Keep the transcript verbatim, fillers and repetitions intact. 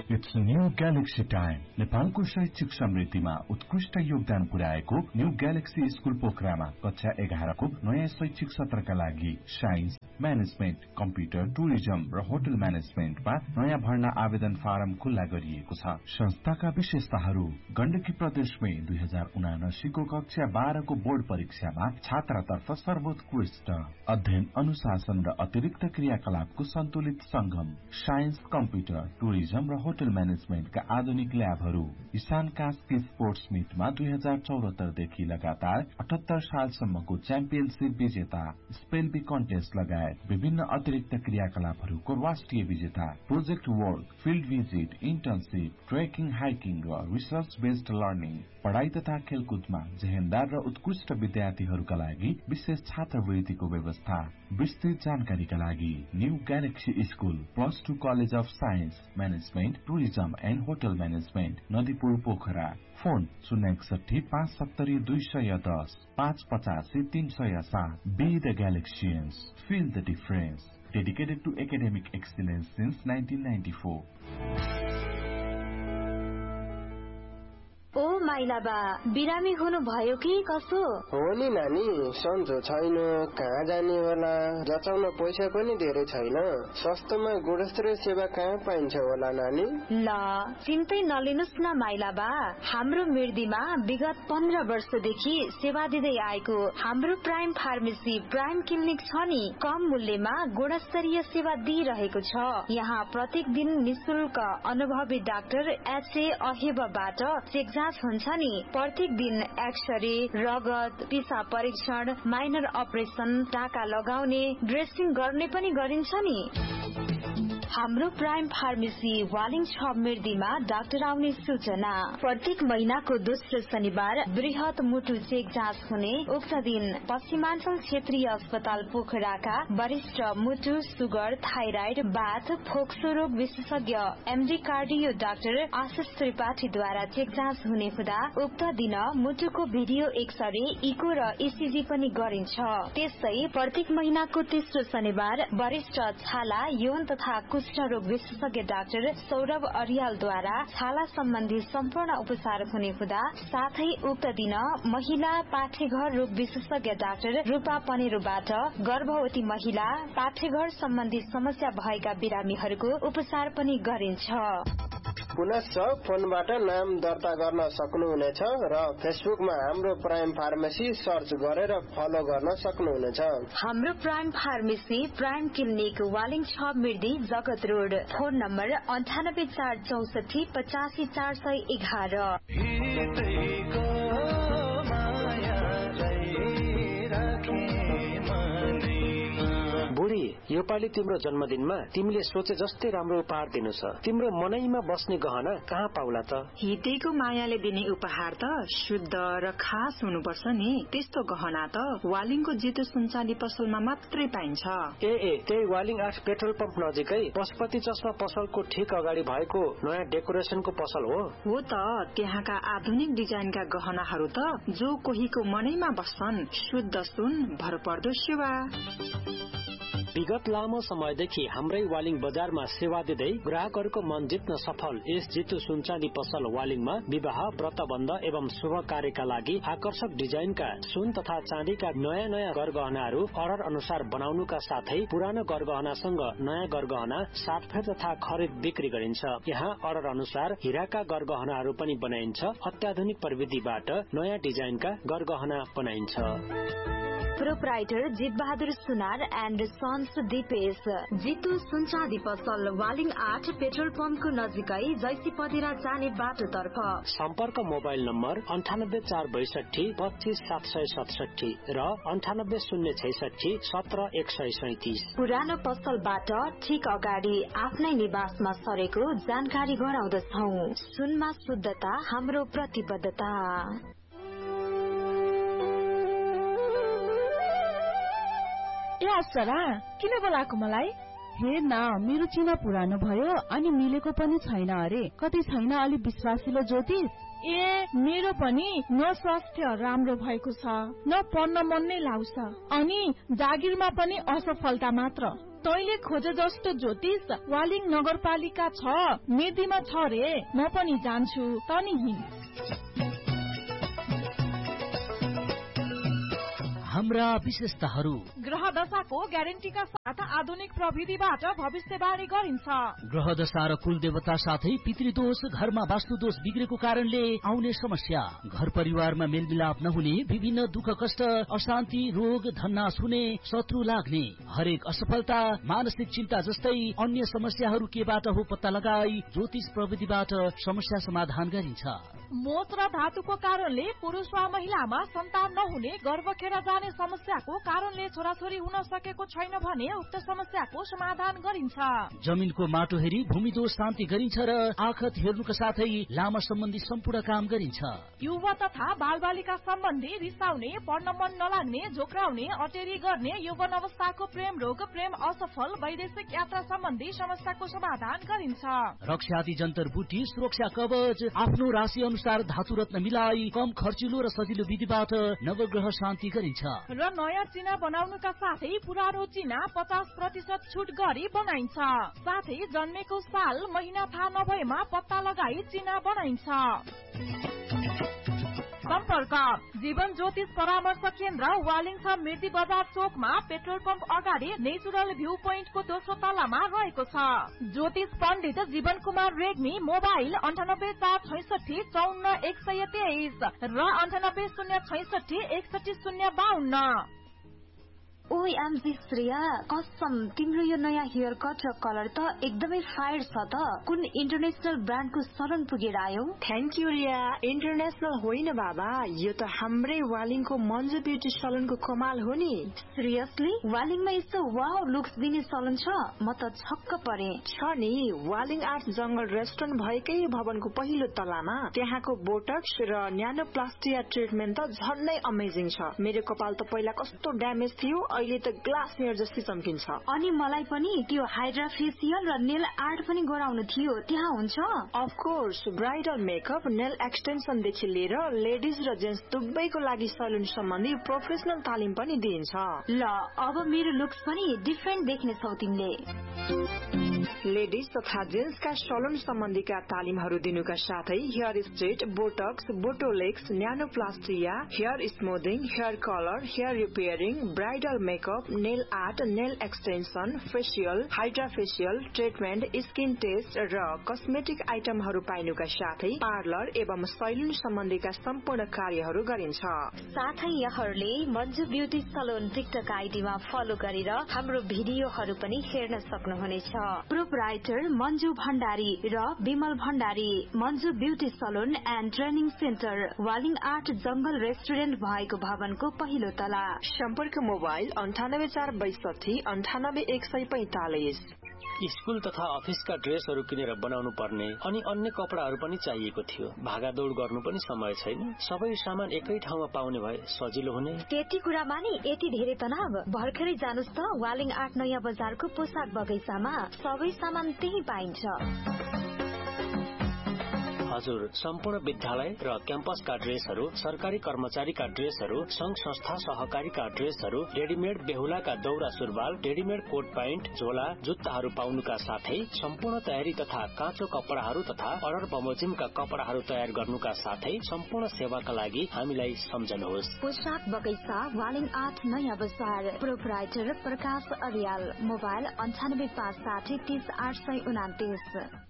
It's New Galaxy Time. नेपालको शैक्षिक समृद्धिमा उत्कृष्ट योगदान पुर्याएको न्यू ग्यालेक्सी स्कूल पोखरामा कक्षा एघारको नयाँ शैक्षिक सत्रका लागि साइन्स, म्यानेजमेन्ट, कम्प्युटर, टुरिज्म र होटल म्यानेजमेन्टमा नयाँ भर्ना आवेदन फारम खुल्ला गरिएको छ। संस्थाका विशेषताहरू: गण्डकी प्रदेशमै दुई हजार उनासीको कक्षा बाह्रको बोर्ड परीक्षामा छात्रतर्फ सर्वोत्कृष्ट अध्ययन, अनुशासन र अतिरिक्त क्रियाकलापको सन्तुलित संगम, साइन्स, कम्प्युटर, टुरिज्म र होटल म्यानेजमेन्टका आधुनिक ल्याबहरू, इशान कास्की स्पोर्ट्स मिटमा दुई हजार चौहत्तर देखि लगातार अठहत्तर सालसम्मको च्याम्पियनशिप विजेता, स्पेलबी कन्टेस्ट लगायत विभिन्न अतिरिक्त क्रियाकलापहरूको राष्ट्रिय विजेता, project work, field visit, internship, trekking, hiking र रिसर्च बेस्ड लर्निङ, पढ़ाई तथा खेलकुदमा जेहेन्दार र उत्कृष्ट विद्यार्थीहरूका लागि विशेष छात्रवृत्तिको व्यवस्था। विस्तृत जानकारीका लागि new galaxy school plus two college of science, management, tourism and hotel management, Nadipur, Pokhara. Phone शून्य एकसठी पाँच सत्तरी दुई सय दस पाँच पचासी तीन सय सात। Be the ग्यालेक्सियन्स, feel the difference. Dedicated to academic excellence since nineteen ninety four. ओ माइलाबा, बिरामी हुनु भयो कि कसो? हो नि नानी, सन्चो छैन, कहाँ जाने होला, जचाउन पैसा पनि धेरै छैन। सस्तोमा गुणस्तरीय सेवा कहाँ पाइन्छ होला नानी? ल, चिन्तै नलिनुस् न माइलाबा, हाम्रो मिर्दीमा विगत पन्ध्र वर्षदेखि सेवा दिँदै आएको हाम्रो प्राइम फार्मेसी प्राइम क्लिनिक छ नि। कम मूल्यमा गुणस्तरीय सेवा दिइरहेको छ। यहाँ प्रत्येक दिन निशुल्क अनुभवी डाक्टर एच ए अहेबाबाट चेक जाँच हुन्छ नि। प्रत्येक दिन एक्सरे, रगत, पिसा परीक्षण, माइनर अपरेसन, टाका लगाउने, ड्रेसिङ गर्ने पनि गरिन्छ नि। हाम्रो प्राइम फार्मेसी वालिङ छ मिर्दीमा डाक्टर आउने सूचना। प्रत्येक महिनाको दोस्रो शनिबार वृहत मुटु चेक जाँच हुने। उक्त दिन पश्चिमाञ्चल क्षेत्रीय अस्पताल पोखराका वरिष्ठ मुटु, सुगर, थाइराइड, बाथ, फोक्सो रोग विशेषज्ञ एमडी कार्डियो डाक्टर आशिष त्रिपाठीद्वारा चेक जाँच हुने हुँदा उक्त दिन मुटुको भिडियो एक्सरे, इको र इसिजी पनि गरिन्छ। त्यसै प्रत्येक महिनाको तेस्रो शनिबार वरिष्ठ छाला, यौन तथा कुष्ठरोग विशेषज्ञ डाक्टर सौरभ अरियालद्वारा छाला सम्बन्धी सम्पूर्ण उपचार हुने हुँदा साथै उक्त दिन महिला पाठेघर रोग विशेषज्ञ डाक्टर रूपा पनेरोबाट गर्भवती महिला, पाठेघर सम्बन्धी समस्या भएका बिरामीहरूको उपचार पनि गरिन्छ। पुनश्च फोनबाट नाम दर्ता गर्न सक्नुहुनेछ र फेसबुकमा हाम्रो प्राइम फार्मेसी सर्च गरेर फलो गर्न सक्नुहुनेछ। हाम्रो prime pharmacy prime clinic Waling छ मिर्दी, जगत रोड। फोन नम्बर अन्ठानब्बे चार चौसठी पचासी चार सय एघार। बुढी, यो पालि तिम्रो जन्मदिनमा तिमीले सोचे जस्तै राम्रो उपहार दिनु छ। तिम्रो मनैमा बस्ने गहना कहाँ पाउला त? हितेको मायाले दिने उपहार त शुद्ध र खास हुनुपर्छ नि। त्यस्तो गहना त वालिङको जितु सुनचाँदी पसलमा मात्रै पाइन्छ। ए ए त्यही वालिङ आठ पेट्रोल पम्प नजिकै पशुपति चस्मा पसलको ठिक अगाडि भएको नयाँ डेकोरेसनको पसल हो। हो त, त्यहाँका आधुनिक डिजाइनका गहनाहरू त जो कोहीको मनैमा बस्छन्। शुद्ध सुन, भरपर्दो सेवा। विगत लामो समयदेखि हाम्रै वालिङ बजारमा सेवा दिँदै ग्राहकहरूको मन जित्न सफल यस जितु सुनचाँदी पसल वालिङमा विवाह, व्रतबन्ध एवं शुभ कार्यका लागि आकर्षक डिजाइनका सुन तथा चाँदीका नयाँ नयाँ गरगहनाहरू अर्डर अनुसार बनाउनुका साथै पुरानो गरगहनासँग नयाँ गरगहना साटफेर तथा खरिद बिक्री गरिन्छ। यहाँ अर्डर अनुसार हिराका गरगहनाहरू पनि बनाइन्छ। अत्याधुनिक प्रविधिबाट नयाँ डिजाइनका गरगहना बनाइन्छ। प्रोप्राइटर जित बहादुर सुनार एन्ड सन्स दिपेश, जितु सुनचाँदी पसल वालिङ आठ पेट्रोल पम्पको नजिकै जैसी पदिरा जाने बाटोतर्फ। सम्पर्क मोबाइल नम्बर अन्ठानब्बे चार बैसठी पच्चीस सात सय सतसठी र अन्ठानब्बे शून्य छैसठी सत्र एक सय सैतिस। पुरानो पसलबाट ठिक अगाडि आफ्नै निवासमा सरेको जानकारी गराउँदछौ। सुनमा शुद्धता हाम्रो प्रतिबद्धता। ए अप्सरा, किन बोलाएको मलाई? हेर न, मेरो चिना पुरानो भयो अनि मिलेको पनि छैन अरे। कतै छैन अलि विश्वासिलो ज्योतिष? ए मेरो पनि न स्वास्थ्य राम्रो भएको छ, न पढ्न मन नै लाग्छ, अनि जागिरमा पनि असफलता मात्र। तैले खोजे जस्तो ज्योतिष वालिङ नगरपालिका छ मेदीमा छ रे। म पनि जान्छु, तनी हिँड। हाम्रा विशेषताहरू ग्रह दशाको ग्यारेन्टीका साथ आधुनिक प्रविधिबाट भविष्यवाणी गरिन्छ। ग्रह दशा र कुल देवता साथै पितृदोष, घरमा वास्तुदोष बिग्रेको कारणले आउने समस्या, घर परिवारमा मेलमिलाप नहुने, विभिन्न दुःख कष्ट, अशान्ति, रोग, धन्नास हुने, शत्रु लाग्ने, हरेक असफलता, मानसिक चिन्ता जस्तै अन्य समस्याहरू केबाट हो पत्ता लगाई ज्योतिष प्रविधिबाट समस्या समाधान गरिन्छ। मोच र धातुको कारणले पुरुष वा महिलामा सन्तान नहुने, गर्भ खेर जाने समस्याको कारणले छोराछोरी हुन सकेको छैन भने उक्त समस्याको समाधान गरिन्छ। जमिनको माटो हेरी भूमिदोष शान्ति गरिन्छ र आखत हेर्नुका साथै लामा सम्बन्धी सम्पूर्ण काम गरिन्छ। युवा तथा बालबालिका सम्बन्धी रिसाउने, पढ्न मन नलाग्ने, झोक्राउने, अटेरी गर्ने, यौवन अवस्थाको प्रेम रोग, प्रेम असफल, वैदेशिक यात्रा सम्बन्धी समस्याको समाधान गरिन्छ। रक्षादि जन्तर बुटी, सुरक्षा कवच, आफ्नो राशि अनुसार धातु रत्न मिलाई कम खर्चिलो र सजिलो विधिबाट नवग्रह शान्ति गरिन्छ। र नयाँ चिना बनाउनुका साथै पुरानो चिना पचास प्रतिशत छुट गरी बनाइन्छ। साथै जन्मेको साल महिना थाहा नभएमा पत्ता लगाई चिना बनाइन्छ। सम्पर्क जीवन ज्योतिष परामर्श केन्द्र वालिङ छ मिर्दी बजार चोकमा, पेट्रोल पम्प अगाडि नेचुरल भ्यू पोइन्टको दोस्रो तलामा रहेको छ। ज्योतिष पण्डित जीवन कुमार रेग्मी, मोबाइल अन्ठानब्बे चार छैसठी चौन्न एक सय तेइस र अन्ठानब्बे शून्य छैसठी एकसठी शून्य बाहन्न। ओइ आमजी श्रेया, कसम तिम्रो यो नयाँ हेयर कट र कलर त एकदमै फायर छ त। कुन इन्टरनेशनल ब्रान्डको सलन पुगेर आयो? Thank you Riya. इन्टरनेशनल होइन बाबा, यो त हाम्रै वालिङको मन्जु ब्युटी सलनको कमाल हो नि। सिरियसली? वालिङमा यस्तो वाउ लुक्स दिने सलन छ? म त छक्क परे। छ नि, वालिङ आर्ट जंगल रेस्टुरेन्ट भएकै भवनको पहिलो तलामा। त्यहाँको बोटक्स र न्यानोप्लास्टिया ट्रिटमेन्ट त झन्नै अमेजिङ छ। मेरो कपाल त पहिला कस्तो ड्यामेज थियो, अहिले त ग्लास हेयर जस्तै चम्किन्छ। अनि मलाई पनि त्यो हाइड्रा फेसियल र नेल आर्ट पनि गराउनु थियो, त्यहाँ हुन्छ? Of course, bridal makeup, nail extension देखि लिएर लेडिज र जेन्ट्स दुवैको लागि सलुन सम्बन्धी प्रोफेसनल तालिम पनि दिइन्छ। ल अब मेरो लुक्स पनि डिफरेन्ट देख्ने छौ तिमीले। लेडिज तथा जेन्ट्सका सलुन सम्बन्धीका तालिमहरू दिनुका साथै hair straight, Botox, बोटोलेक्स, न्यानोप्लास्टिया, hair smoothing, hair colour, hair repairing, bridal makeup, nail art, nail extension, facial, hydra facial treatment, skin test र कस्मेटिक आइटमहरू पाइनुका साथै पार्लर एवं सैलुन सम्बन्धीका सम्पूर्ण कार्यहरू गरिन्छ। साथै यहाँहरूले Manju beauty Salon TikTok आइडीमा follow गरेर हाम्रो भिडियोहरू पनि हेर्न सक्नुहुनेछ। प्रोपराइटर मन्जु भण्डारी र Bimal Bhandari, Manju beauty Salon and training centre, Waling art जंगल रेस्टुरेन्ट भएको भवनको पहिलो तला। सम्पर्क मोबाइल अन्ठानब्बे चार बैसठी अन्ठानब्बे एक सय पैंतालिस। स्कूल तथा अफिसका ड्रेसहरू किनेर बनाउनु पर्ने अनि अन्य कपडाहरू पनि चाहिएको थियो। भागादौड गर्नु पनि समय छैन। सबै सामान एकै ठाउँमा पाउने भए सजिलो हुने। त्यति कुरामा नि यति धेरै तनाव? भर्खरै जानुस् त वालिङ आर्ट नयाँ बजारको पोसाक बगैँचामा, सबै सामान त्यही पाइन्छ। हजुर, सम्पूर्ण विद्यालय र क्याम्पसका ड्रेसहरू, सरकारी कर्मचारीका ड्रेसहरू, संघ संस्था सहकारीका ड्रेसहरू, रेडिमेड बेहुलाका दौरा सुरुवाल, रेडिमेड कोट प्यान्ट, झोला, जुत्ताहरू पाउनुका साथै सम्पूर्ण तयारी तथा काँचो कपडाहरू तथा अर्डर बमोजिमका कपडाहरू तयार गर्नुका साथै सम्पूर्ण सेवाका लागि हामीलाई सम्झनुहोस्। पोसाक बगैँचा, वालिङ आर्ट नयाँ बजार। प्रोपराइटर प्रकाश अर्याल, मोबाइल अन्ठानब्बे पाँच साठी तीस आठ सय उनातिस।